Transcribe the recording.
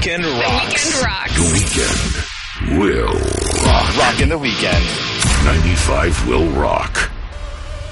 weekend rocks. The weekend rocks. The weekend will rock. Rockin' the weekend. 95 will rock.